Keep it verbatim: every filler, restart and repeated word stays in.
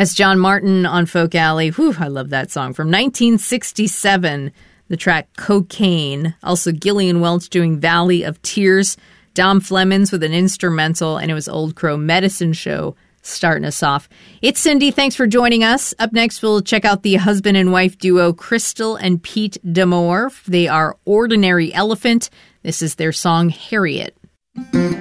That's John Martin on Folk Alley. Whew, I love that song. From nineteen sixty-seven, the track Cocaine. Also Gillian Welch doing Valley of Tears. Dom Flemons with an instrumental, and it was Old Crow Medicine Show starting us off. It's Cindy. Thanks for joining us. Up next, we'll check out the husband and wife duo Crystal and Pete Damore. They are Ordinary Elephant. This is their song, Harriet.